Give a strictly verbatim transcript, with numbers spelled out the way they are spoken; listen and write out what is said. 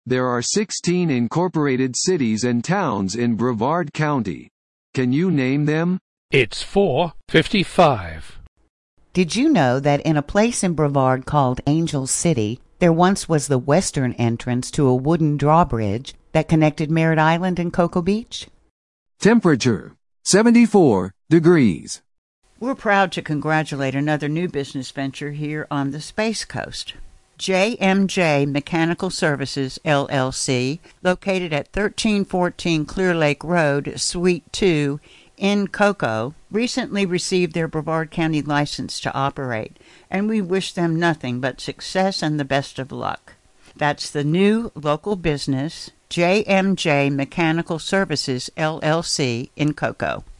There are sixteen incorporated cities and towns in Brevard County. Can you name them? It's four fifty-five. Did you know that in a place in Brevard called Angel City, there once was the western entrance to a wooden drawbridge that connected Merritt Island and Cocoa Beach? Temperature, seventy-four degrees. We're proud to congratulate another new business venture here on the Space Coast. J M J Mechanical Services, L L C, located at thirteen fourteen Clear Lake Road, Suite two, in Cocoa, recently received their Brevard County license to operate, and we wish them nothing but success and the best of luck. That's the new local business, J M J Mechanical Services, L L C, in Cocoa.